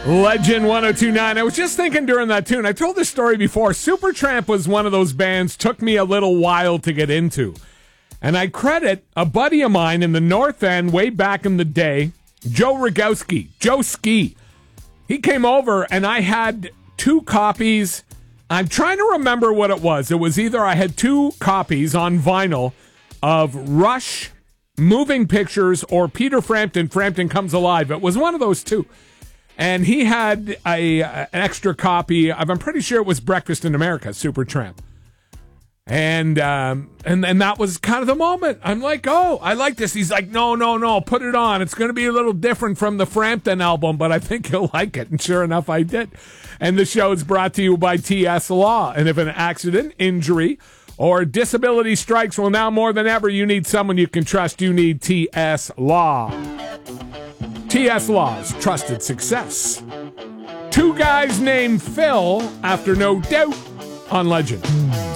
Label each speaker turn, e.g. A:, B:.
A: Legend 1029. I was just thinking during that tune, I told this story before. Supertramp was one of those bands took me a little while to get into. And I credit a buddy of mine in the North End way back in the day, Joe Rogowski, Joe Ski. He came over and I had 2 copies. I'm trying to remember what it was. It was either I had 2 copies on vinyl of Rush, Moving Pictures, or Peter Frampton, Frampton Comes Alive. It was one of those 2. And he had an extra copy of, I'm pretty sure it was Breakfast in America, Supertramp. And that was kind of the moment. I'm like, oh, I like this. He's like, no, put it on. It's going to be a little different from the Frampton album, but I think you'll like it. And sure enough, I did. And the show is brought to you by TS Law. And if an accident, injury, or disability strikes, well, now more than ever, you need someone you can trust. You need TS Law. TS Law's trusted success. 2 guys named Phil after No Doubt on Legend.